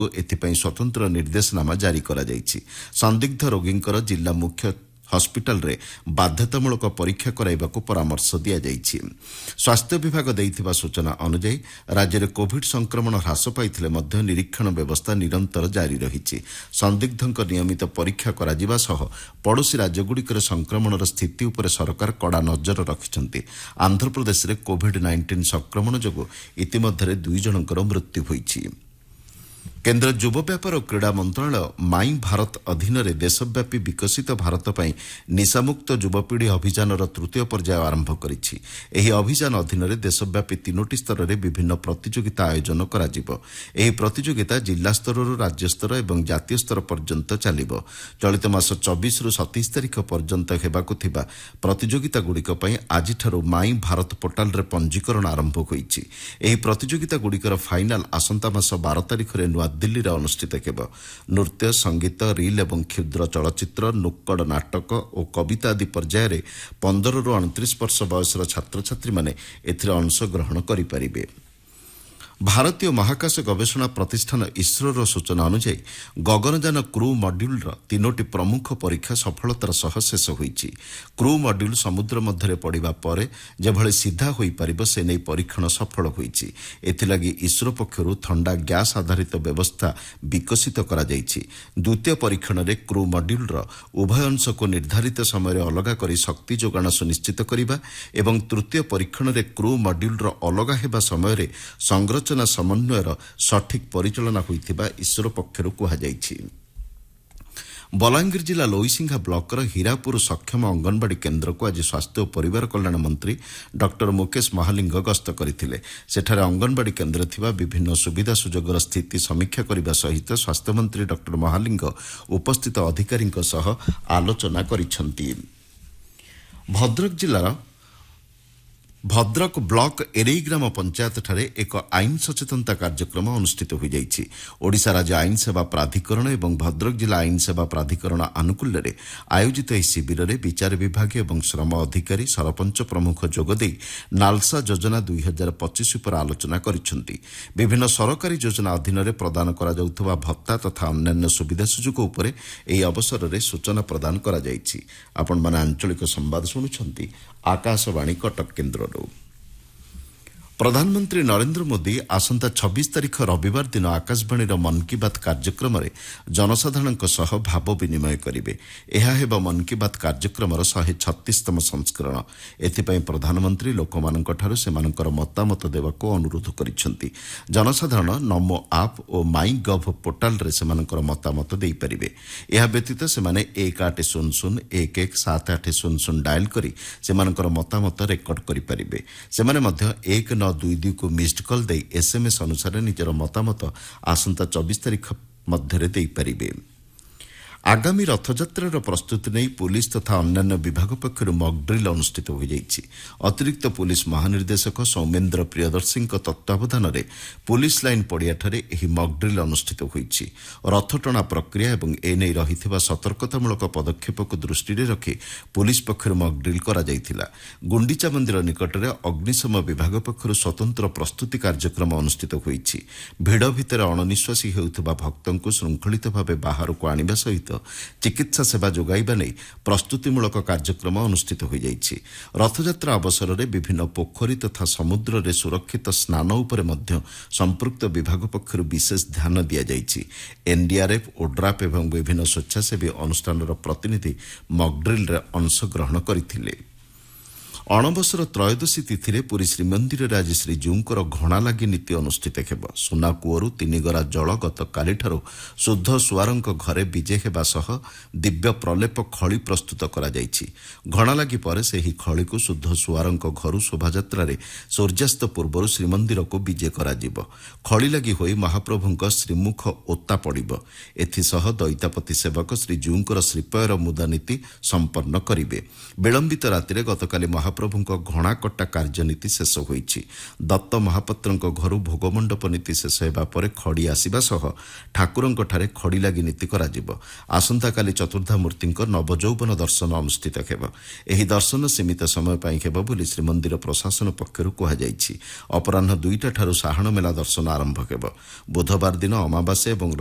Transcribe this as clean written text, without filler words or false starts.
एथिपाई स्वतंत्र निर्देशनामा जारी करा जायछि। संदिग्ध रोगींकर जिला मुख्य हस्पिटाल रे बाध्यतामूलक परीक्षा कराइबाकू परामर्श दिया जायछि। स्वास्थ्य विभाग दैथिबा सूचना अनुसार राज्य में कोविड संक्रमण ह्रास पाइथिले मध्य निरीक्षण व्यवस्था निरंतर जारी रहिछि। संदिग्धंक नियमित परीक्षा कराजिबा सह पड़ोशी राज्यगुड़िकर संक्रमणर स्थिति उपर सरकार कड़ा नजर रखिछन्ति। आंध्र प्रदेश रे कोविड-19 संक्रमण जोगु इतिमध्यरे 2 जनकर मृत्यु होइछि। केन्द्र युव व्यापार और क्रीड़ा मंत्रालय माई भारत अधीन देशव्यापी विकसित भारत पर निशामुक्त युवपीढ़ी अभियान तृतीय पर्याय आरंभ करिछि। एही अभियान अधीन देशव्यापी 3टी स्तर में विभिन्न प्रतियोगिता आयोजन कराजिबो। एही प्रतियोगिता जिला स्तर राज्य स्तर और जातीय स्तर पर्यंत चलिबो। चलित मास 24 रु 27 तारिख पर्यंत हेबाकु थिबा प्रतियोगिता गुड़िक पई आजिठारु माई भारत पोर्टाल रे पंजीकरण आरंभ होईछि। एही प्रतियोगिता गुड़िकर फाइनाल आसंता मास 12 तारिख रे दिल्ली रे अनुष्ठित हेब। नृत्य, संगीत, रील एवं क्षुद्र चलचित्र, नुक्कड़ नाटक और कविता आदि पर्यायर 15 रु 29 वर्ष बयसर छात्र छात्री माने एथिरे अंशग्रहण करिपारिबे। भारतीय महाकाश गवेषणा प्रतिष्ठान इसरोर सूचना अनुसार गगनयान क्रू मड्यूल 3टी प्रमुख परीक्षा सफलतार सह शेष होईछि। क्रू मड्यूल समुद्र मध्य पड़िबा परे जेभଳି सीधा होई परिबो से नै परीक्षण सफल होईछि। एथिलागि इसरो पक्षरु ठंडा गैस आधारित व्यवस्था विकसित करा जायछि। द्वितीय परीक्षण रे क्रू मड्यूल उभय अंश को निर्धारित समय रे अलगा करी शक्ति जोगाण सुनिश्चित करिबा एवं तृतीय परीक्षण रे क्रू मड्यूल अलगा हेबा समय रे संरचना समन्वयर सठिक परिचालना होइथिबा इसरो पक्षरु कुहा जायछि। बलांगीर जिला लोईसिंघा ब्लॉकर हीरापुर सक्षम अंगनवाड़ी केन्द्र को आज स्वास्थ्य और परिवार कल्याण मंत्री डॉक्टर मुकेश महालिंग गस्त करथिले। सेठारे अंगनवाड़ी केन्द्र थिबा विभिन्न सुविधा सुजोगर स्थिति समीक्षा करने सहित स्वास्थ्य मंत्री डॉक्टर महालिंग उपस्थित अधिकारींक सह आलोचना करिसंती। भद्रक जिलार भद्रक ब्लॉक एरेई ग्राम पंचायत ठारे एक आईन सचेतनता कार्यक्रम अनुष्ठित हो जाइछि। ओडिशा राज्य आईन सेवा प्राधिकरण एवं भद्रक जिला आईन सेवा प्राधिकरण आनुकूल्य रे आयोजित ଏହି शिविर विचार विभाग एवं श्रम अधिकारी सरपंच प्रमुख जोगदे नालसा योजना 2025 पर आलोचना करिसंती। विभिन्न सरकारी योजना अधीन रे प्रदान करा जाउथबा भत्ता तथा अन्य सुविधा सुजोग उपरे ଏହି अवसर रे सूचना प्रदान करा जाइछि। आपण माने आंचलिक संवाद सुनुछंती आकाशवाणी कटक केन्द्र। प्रधानमंत्री नरेंद्र मोदी आसंता 26 तारिख रविवार दिन आकाशवाणी मन की बात कार्यक्रम में जनसाधारण सह भाव विनिमय करेंगे। यह हेब मन की बात कार्यक्रम 136तम संस्करण। एथिपाई प्रधानमंत्री लोकमानंकठारु सेमानंकर मतामत देवाको अनुरोध करिसेंती। जनसाधारण नमो आप और माई गव पोर्टाल रे सेमानंकर मतामत देई परिबे। यह व्यतीत सेमाने 1800117800 डायल करी सेमानंकर मतामत रेकर्ड करि परिबे। सेमाने मध्य 1922 को मिस्ड कॉल दे एसएमएस अनुसार निजर मतामत आसंता 24 तारिख मध्य दे परिबे। आगामी रथयात्रार प्रस्तुति नहीं पुलिस तथा अन्य विभाग पक्षर मॉकड्रिल अनुष्ठित हो जाइछि। अतिरिक्त पुलिस महानिर्देशक सौमेन्द्र प्रियदर्शी तत्वावधान में पुलिस लाइन पड़ियाठारे एही मॉकड्रिल अनुष्ठित होइछि। रथटଣା प्रक्रिया एवं एने रहिथिबा सतर्कतामूलक पदक्षेप को दृष्टि रखी पुलिस पक्षर मॉकड्रिल करा जाइथिला। गुंडीचा मंदिर निकट में अग्निशम विभाग पक्षर स्वतंत्र प्रस्तुति कार्यक्रम अनुष्ठित होइछि। भिड़ भितर अणनिश्वासी हेउथिबा भक्तंकु श्रृंखलित भाव बाहर को आनिबा सहित चिकित्सा सेवा जोगाइबा नै प्रस्तुतिमूलक कार्यक्रम अनुष्ठित हो जाइछि। रथयात्रा अवसर में विभिन्न पोखरी तथा समुद्र रे सुरक्षित स्नान उपरे मध्य संपृक्त विभाग पक्षरु विशेष ध्यान दिया जाइछि। एनडीआरएफ ओड्राफ एवं विभिन्न स्वेच्छासेवी अनुष्ठानर प्रतिनिधि मॉकड्रिल रे अंशग्रहण करथिले। अणबसर त्रयोदशी तिथि रे पुरी श्रीमंदिर आज श्रीजीउंकर घणा लागि नीति अनुष्ठित हेब। सुना कूअरु 3 गरा जल गत कालीठारु शुद्ध सुआरंक घरे विजे हेबा सह दिव्य प्रलेप खली प्रस्तुत करा जाइछि। घणा लागि परे सेही खली को शुद्ध सुआरंक घरु शोभायात्रा रे सूर्यास्त पूर्वरु श्रीमंदिर को विजे करा जिवो। खली लागि होई महाप्रभुंक श्रीमुख ओत्ता पड़िबो। एथि सह दैतापति सेवक श्रीजीउंकर श्रीपयर मुदा नीति संपन्न करिवे। विलंबित राति रे गतकाली महाप्रभु ମହାପ୍ରଭୁଙ୍କ ଘଣାକଟା କାର୍ଯ୍ୟନୀତି ଶେଷ ହୋଇଛି। ଦତ୍ତ ମହାପାତ୍ରଙ୍କ ଘରୁ ଭୋଗମଣ୍ଡପ ନୀତି ଶେଷ ହେବା ପରେ ଖଡ଼ି ଆସିବା ସହ ଠାକୁରଙ୍କଠାରେ ଖଡ଼ି ଲାଗି ନୀତି କରାଯିବ। ଆସନ୍ତାକାଲି ଚତୁର୍ଦ୍ଧାମୂର୍ତ୍ତିଙ୍କ ନବଯୌବନ ଦର୍ଶନ ଅନୁଷ୍ଠିତ ହେବ। ଏହି ଦର୍ଶନ ସୀମିତ ସମୟ ପାଇଁ ହେବ ବୋଲି ଶ୍ରୀମନ୍ଦିର ପ୍ରଶାସନ ପକ୍ଷରୁ କୁହାଯାଇଛି। ଅପରାହ୍ନ 2ଟାଠାରୁ ସାହାଣ ମେଲା ଦର୍ଶନ ଆରମ୍ଭ ହେବ। ବୁଧବାର ଦିନ ଅମାବାସ୍ୟା ଏବଂ